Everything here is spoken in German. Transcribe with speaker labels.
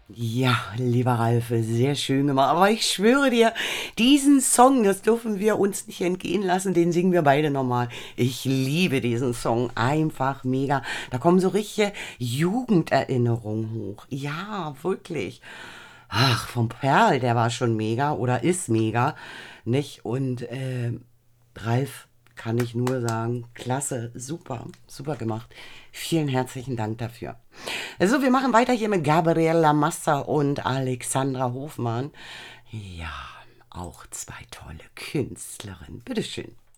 Speaker 1: Ja, lieber Ralf, sehr schön gemacht. Aber ich schwöre dir, diesen Song, das dürfen wir uns nicht entgehen lassen, den singen wir beide nochmal. Ich liebe diesen Song, einfach mega. Da kommen so richtige Jugenderinnerungen hoch. Ja, wirklich. Ach, vom Perl, der war schon mega oder ist mega, nicht? Und Ralf, kann ich nur sagen, klasse, super, super gemacht. Vielen herzlichen Dank dafür. Also, wir machen weiter hier mit Gabriella Massa und Alexandra Hofmann. Ja, auch zwei tolle Künstlerinnen. Bitteschön.